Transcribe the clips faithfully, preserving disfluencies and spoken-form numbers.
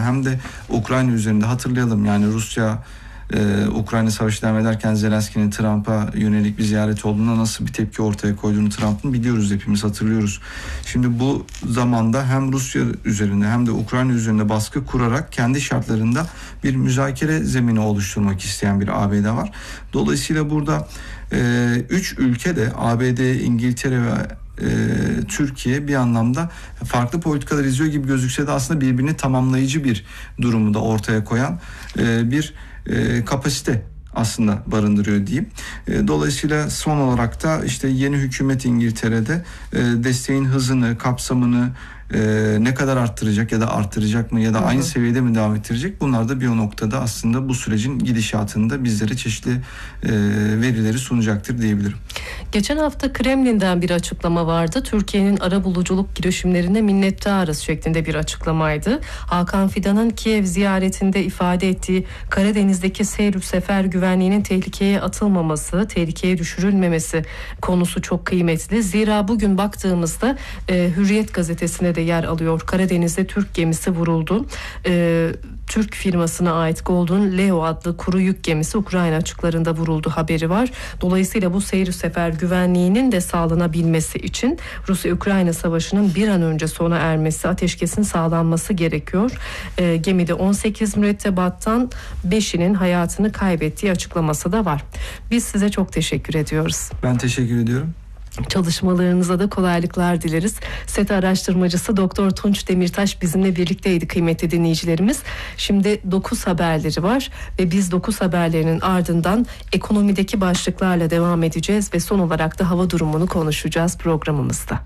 hem de Ukrayna üzerinde hatırlayalım. Yani Rusya Ee, Ukrayna savaşı devam ederken Zelenski'nin Trump'a yönelik bir ziyaret olduğunda nasıl bir tepki ortaya koyduğunu Trump'ın biliyoruz, hepimiz hatırlıyoruz. Şimdi bu zamanda hem Rusya üzerinde hem de Ukrayna üzerinde baskı kurarak kendi şartlarında bir müzakere zemini oluşturmak isteyen bir A B D var. Dolayısıyla burada e, üç ülke de A B D, İngiltere ve e, Türkiye bir anlamda farklı politikalar izliyor gibi gözükse de aslında birbirini tamamlayıcı bir durumu da ortaya koyan e, bir E, kapasite aslında barındırıyor diyeyim. E, dolayısıyla son olarak da işte yeni hükümet İngiltere'de e, desteğin hızını, kapsamını e, ne kadar arttıracak ya da arttıracak mı ya da hı hı. aynı seviyede mi devam ettirecek? Bunlar da bir o noktada aslında bu sürecin gidişatında bizlere çeşitli e, verileri sunacaktır diyebilirim. Geçen hafta Kremlin'den bir açıklama vardı. Türkiye'nin arabuluculuk girişimlerine minnettarız şeklinde bir açıklamaydı. Hakan Fidan'ın Kiev ziyaretinde ifade ettiği Karadeniz'deki seyir sefer güvenliğinin tehlikeye atılmaması, tehlikeye düşürülmemesi konusu çok kıymetli. Zira bugün baktığımızda e, Hürriyet gazetesine de yer alıyor. Karadeniz'de Türk gemisi vuruldu. E, Türk firmasına ait Golden Leo adlı kuru yük gemisi Ukrayna açıklarında vuruldu haberi var. Dolayısıyla bu seyir sefer güvenliğinin de sağlanabilmesi için Rusya-Ukrayna savaşının bir an önce sona ermesi, ateşkesin sağlanması gerekiyor. E, gemide on sekiz mürettebattan beşinin hayatını kaybettiği açıklaması da var. Biz size çok teşekkür ediyoruz. Ben teşekkür ediyorum. Çalışmalarınıza da kolaylıklar dileriz. SETA araştırmacısı Doktor Tunç Demirtaş bizimle birlikteydi kıymetli dinleyicilerimiz. Şimdi dokuz haberleri var ve biz dokuz haberlerinin ardından ekonomideki başlıklarla devam edeceğiz ve son olarak da hava durumunu konuşacağız programımızda.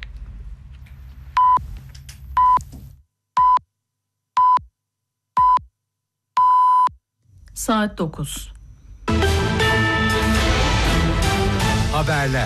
Saat dokuz. Haberler.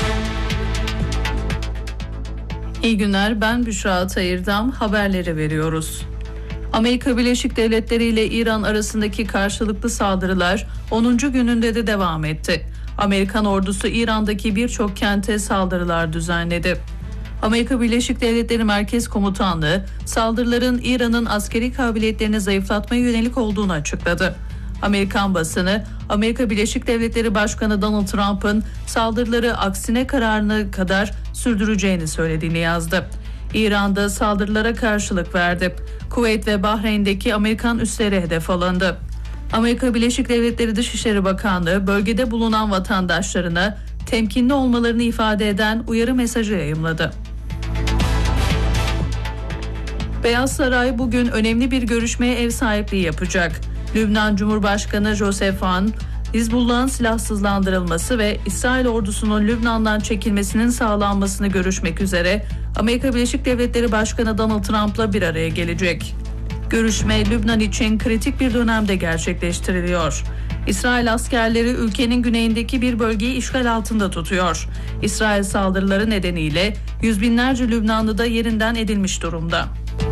İyi günler, ben Büşra Atayırdam. Haberleri veriyoruz. Amerika Birleşik Devletleri ile İran arasındaki karşılıklı saldırılar onuncu gününde de devam etti. Amerikan ordusu İran'daki birçok kente saldırılar düzenledi. Amerika Birleşik Devletleri Merkez Komutanlığı saldırıların İran'ın askeri kabiliyetlerini zayıflatmaya yönelik olduğunu açıkladı. Amerikan basını, Amerika Birleşik Devletleri Başkanı Donald Trump'ın saldırıları aksine kararına kadar sürdüreceğini söylediğini yazdı. İran'da saldırılara karşılık verdi. Kuveyt ve Bahreyn'deki Amerikan üsleri hedef alındı. Amerika Birleşik Devletleri Dışişleri Bakanlığı bölgede bulunan vatandaşlarına temkinli olmalarını ifade eden uyarı mesajı yayımladı. Beyaz Saray bugün önemli bir görüşmeye ev sahipliği yapacak. Lübnan Cumhurbaşkanı Joseph Aoun, Hizbullah'ın silahsızlandırılması ve İsrail ordusunun Lübnan'dan çekilmesinin sağlanmasını görüşmek üzere Amerika Birleşik Devletleri Başkanı Donald Trump'la bir araya gelecek. Görüşme Lübnan için kritik bir dönemde gerçekleştiriliyor. İsrail askerleri ülkenin güneyindeki bir bölgeyi işgal altında tutuyor. İsrail saldırıları nedeniyle yüz binlerce Lübnanlı da yerinden edilmiş durumda.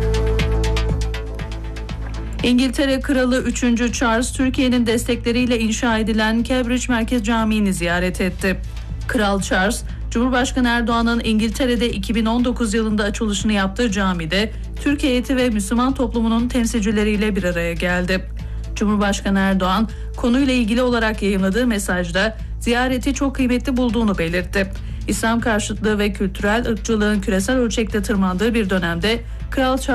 İngiltere Kralı üçüncü Charles, Türkiye'nin destekleriyle inşa edilen Cambridge Merkez Camii'ni ziyaret etti. Kral Charles, Cumhurbaşkanı Erdoğan'ın İngiltere'de iki bin on dokuz yılında açılışını yaptığı camide Türk heyeti ve Müslüman toplumunun temsilcileriyle bir araya geldi. Cumhurbaşkanı Erdoğan, konuyla ilgili olarak yayımladığı mesajda ziyareti çok kıymetli bulduğunu belirtti. İslam karşıtlığı ve kültürel ırkçılığın küresel ölçekte tırmandığı bir dönemde Kral Charles